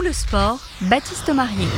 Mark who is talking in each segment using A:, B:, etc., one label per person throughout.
A: le sport, Baptiste Marier.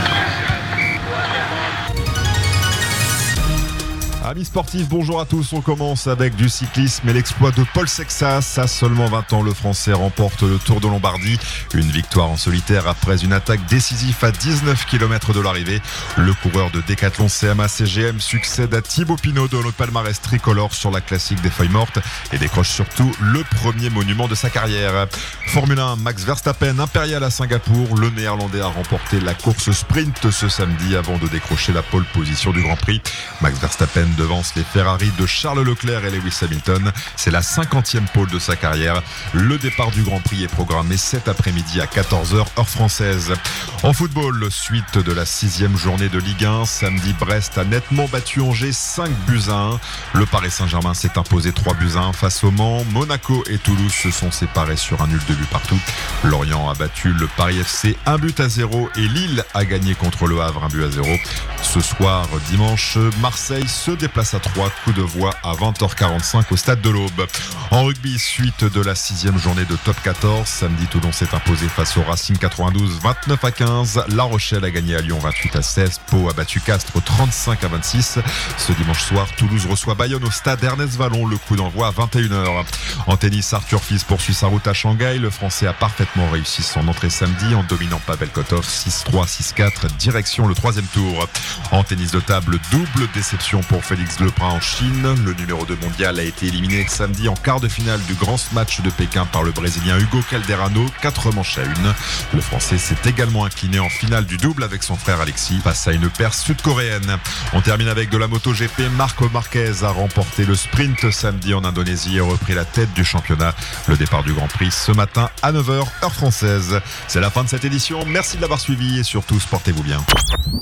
B: Amis sportifs, bonjour à tous. On commence avec du cyclisme et l'exploit de Paul Sexas. À seulement 20 ans, le Français remporte le Tour de Lombardie. Une victoire en solitaire après une attaque décisive à 19 km de l'arrivée. Le coureur de Décathlon CMA-CGM succède à Thibaut Pinot dans le palmarès tricolore sur la classique des feuilles mortes et décroche surtout le premier monument de sa carrière. Formule 1, Max Verstappen impérial à Singapour. Le Néerlandais a remporté la course sprint ce samedi avant de décrocher la pole position du Grand Prix. Max Verstappen devance les Ferrari de Charles Leclerc et Lewis Hamilton. C'est la 50e pole de sa carrière. Le départ du Grand Prix est programmé cet après-midi à 14h heure française. En football, suite de la 6e journée de Ligue 1. Samedi, Brest a nettement battu Angers 5-1. Le Paris Saint-Germain s'est imposé 3-1 face au Mans. Monaco et Toulouse se sont séparés sur un nul de but partout. Lorient a battu le Paris FC 1-0 et Lille a gagné contre le Havre 1-0. Ce soir, dimanche, Marseille se déplace à 3, coup de voix à 20h45 au stade de l'Aube. En rugby, suite de la 6e journée de top 14, samedi Toulon s'est imposé face au Racing 92 29-15. La Rochelle a gagné à Lyon 28-16. Pau a battu Castres 35-26. Ce dimanche soir, Toulouse reçoit Bayonne au stade Ernest Vallon. Le coup d'envoi à 21h. En tennis, Arthur Fils poursuit sa route à Shanghai. Le Français a parfaitement réussi son entrée samedi en dominant Pavel Kotov 6-3, 6-4, direction le 3e tour. En tennis de table, double déception pour Félix Lebrun en Chine. Le numéro 2 mondial a été éliminé samedi en quart de finale du grand match de Pékin par le Brésilien Hugo Calderano, 4 manches à 1. Le Français s'est également incliné en finale du double avec son frère Alexis face à une paire sud-coréenne. On termine avec de la MotoGP. Marco Marquez a remporté le sprint samedi en Indonésie et repris la tête du championnat. Le départ du Grand Prix ce matin à 9h heure française. C'est la fin de cette édition. Merci de l'avoir suivi et surtout, portez-vous bien.